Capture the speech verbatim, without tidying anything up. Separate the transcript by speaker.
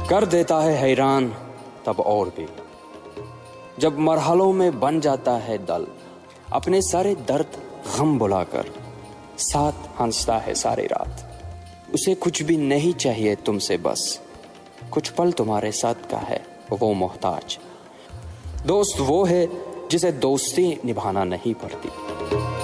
Speaker 1: कर देता है हैरान तब और भी, जब मरहलों में बन जाता है दल, अपने सारे दर्द गम बुलाकर साथ हंसता है सारी रात। उसे कुछ भी नहीं चाहिए तुमसे, बस कुछ पल तुम्हारे साथ का है वो मोहताज। दोस्त वो है जिसे दोस्ती निभाना नहीं पड़ती।